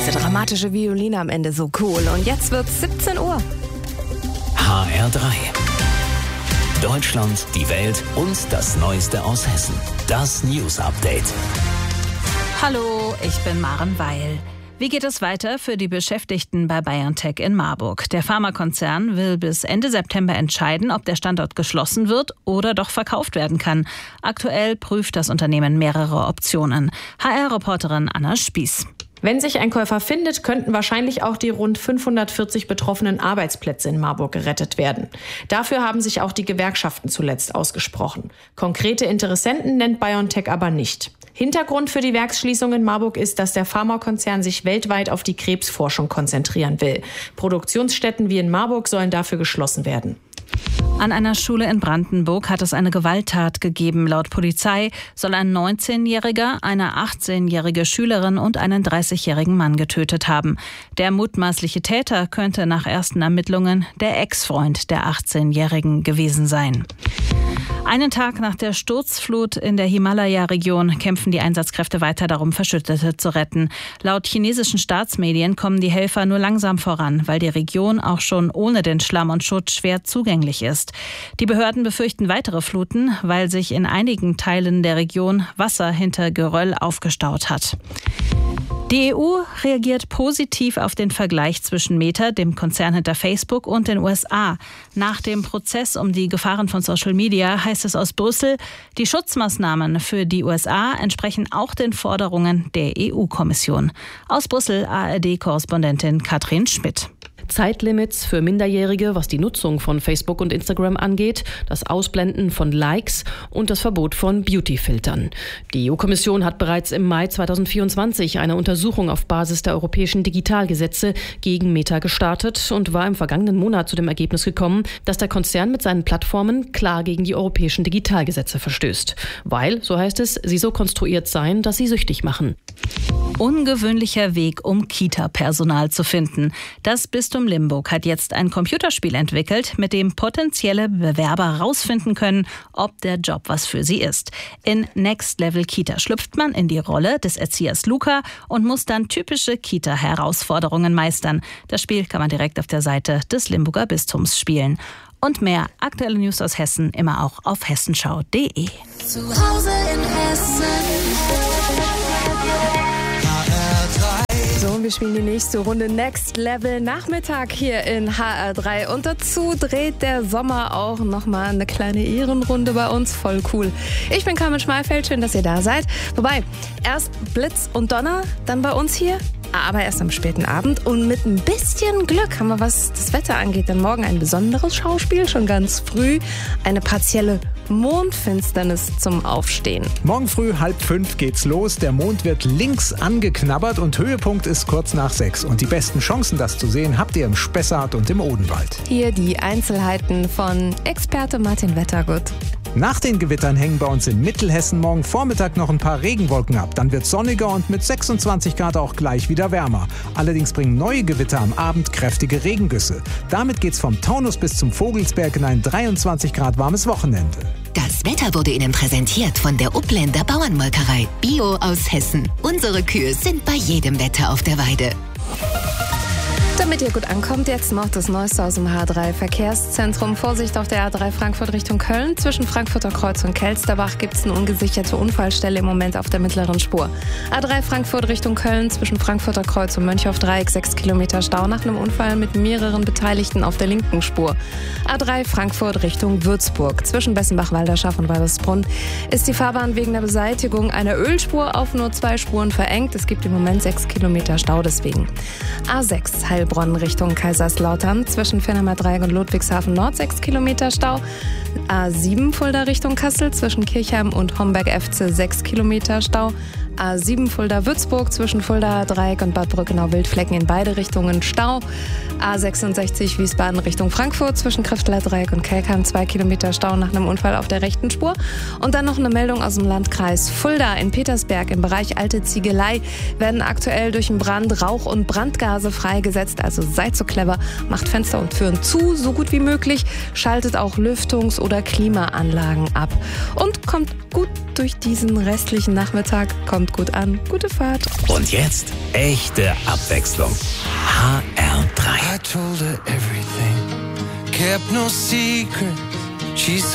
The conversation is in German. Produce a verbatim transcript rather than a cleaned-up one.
Diese dramatische Violine am Ende, so cool. Und jetzt wird's siebzehn Uhr. H R drei. Deutschland, die Welt und das Neueste aus Hessen. Das News Update. Hallo, ich bin Maren Weil. Wie geht es weiter für die Beschäftigten bei BioNTech in Marburg? Der Pharmakonzern will bis Ende September entscheiden, ob der Standort geschlossen wird oder doch verkauft werden kann. Aktuell prüft das Unternehmen mehrere Optionen. H R-Reporterin Anna Spieß. Wenn sich ein Käufer findet, könnten wahrscheinlich auch die rund fünfhundertvierzig betroffenen Arbeitsplätze in Marburg gerettet werden. Dafür haben sich auch die Gewerkschaften zuletzt ausgesprochen. Konkrete Interessenten nennt BioNTech aber nicht. Hintergrund für die Werksschließung in Marburg ist, dass der Pharmakonzern sich weltweit auf die Krebsforschung konzentrieren will. Produktionsstätten wie in Marburg sollen dafür geschlossen werden. An einer Schule in Brandenburg hat es eine Gewalttat gegeben. Laut Polizei soll ein neunzehnjähriger, eine achtzehnjährige Schülerin und einen dreißigjährigen Mann getötet haben. Der mutmaßliche Täter könnte nach ersten Ermittlungen der Ex-Freund der achtzehnjährigen gewesen sein. Einen Tag nach der Sturzflut in der Himalaya-Region kämpfen die Einsatzkräfte weiter darum, Verschüttete zu retten. Laut chinesischen Staatsmedien kommen die Helfer nur langsam voran, weil die Region auch schon ohne den Schlamm und Schutt schwer zugänglich ist. Die Behörden befürchten weitere Fluten, weil sich in einigen Teilen der Region Wasser hinter Geröll aufgestaut hat. Die E U reagiert positiv auf den Vergleich zwischen Meta, dem Konzern hinter Facebook, und den U S A. Nach dem Prozess um die Gefahren von Social Media heißt es aus Brüssel, die Schutzmaßnahmen für die U S A entsprechen auch den Forderungen der E U-Kommission. Aus Brüssel A R D-Korrespondentin Katrin Schmidt. Zeitlimits für Minderjährige, was die Nutzung von Facebook und Instagram angeht, das Ausblenden von Likes und das Verbot von Beauty-Filtern. Die E U-Kommission hat bereits im Mai zweitausendvierundzwanzig eine Untersuchung auf Basis der europäischen Digitalgesetze gegen Meta gestartet und war im vergangenen Monat zu dem Ergebnis gekommen, dass der Konzern mit seinen Plattformen klar gegen die europäischen Digitalgesetze verstößt. Weil, so heißt es, sie so konstruiert seien, dass sie süchtig machen. Ungewöhnlicher Weg, um Kita-Personal zu finden. Das Bistum Limburg hat jetzt ein Computerspiel entwickelt, mit dem potenzielle Bewerber herausfinden können, ob der Job was für sie ist. In Next Level Kita schlüpft man in die Rolle des Erziehers Luca und muss dann typische Kita-Herausforderungen meistern. Das Spiel kann man direkt auf der Seite des Limburger Bistums spielen. Und mehr aktuelle News aus Hessen immer auch auf hessenschau punkt de. Zu Hause in Hessen. So, und wir spielen die nächste Runde Next Level Nachmittag hier in H R drei. Und dazu dreht der Sommer auch nochmal eine kleine Ehrenrunde bei uns. Voll cool. Ich bin Carmen Schmalfeld, schön, dass ihr da seid. Wobei, erst Blitz und Donner, dann bei uns hier. Aber erst am späten Abend und mit ein bisschen Glück haben wir, was das Wetter angeht, dann morgen ein besonderes Schauspiel, schon ganz früh. Eine partielle Mondfinsternis zum Aufstehen. Morgen früh halb fünf geht's los. Der Mond wird links angeknabbert und Höhepunkt ist kurz nach sechs. Und die besten Chancen, das zu sehen, habt ihr im Spessart und im Odenwald. Hier die Einzelheiten von Experte Martin Wettergut. Nach den Gewittern hängen bei uns in Mittelhessen morgen Vormittag noch ein paar Regenwolken ab. Dann wird es sonniger und mit sechsundzwanzig Grad auch gleich wieder wärmer. Allerdings bringen neue Gewitter am Abend kräftige Regengüsse. Damit geht's vom Taunus bis zum Vogelsberg in ein dreiundzwanzig Grad warmes Wochenende. Das Wetter wurde Ihnen präsentiert von der Upländer Bauernmolkerei. Bio aus Hessen. Unsere Kühe sind bei jedem Wetter auf der Weide. Damit ihr gut ankommt, jetzt noch das Neueste aus dem H drei Verkehrszentrum. Vorsicht auf der A drei Frankfurt Richtung Köln. Zwischen Frankfurter Kreuz und Kelsterbach gibt es eine ungesicherte Unfallstelle im Moment auf der mittleren Spur. A drei Frankfurt Richtung Köln. Zwischen Frankfurter Kreuz und Mönchhoff-Dreieck sechs Kilometer Stau nach einem Unfall mit mehreren Beteiligten auf der linken Spur. A drei Frankfurt Richtung Würzburg. Zwischen Bessenbach-Walderschaft und Weilersbrunn ist die Fahrbahn wegen der Beseitigung einer Ölspur auf nur zwei Spuren verengt. Es gibt im Moment sechs Kilometer Stau deswegen. A sechs Heilbronn Richtung Kaiserslautern. Zwischen Fenheimer Dreieck und Ludwigshafen Nord sechs Kilometer Stau. A sieben Fulda Richtung Kassel. Zwischen Kirchheim und Homberg-F C sechs Kilometer Stau. A sieben Fulda-Würzburg. Zwischen Fulda Dreieck und Bad Brückenau-Wildflecken in beide Richtungen Stau. A sechsundsechzig Wiesbaden Richtung Frankfurt. Zwischen Krifteler Dreieck und Kelkheim zwei Kilometer Stau nach einem Unfall auf der rechten Spur. Und dann noch eine Meldung aus dem Landkreis Fulda. In Petersberg im Bereich Alte Ziegelei werden aktuell durch den Brand Rauch- und Brandgase freigesetzt. Also seid so clever, macht Fenster und Türen zu, so gut wie möglich, schaltet auch Lüftungs- oder Klimaanlagen ab. Und kommt gut durch diesen restlichen Nachmittag, kommt Kommt gut an. Gute Fahrt. Und jetzt echte Abwechslung. H R drei. I told her everything, kept no secret. She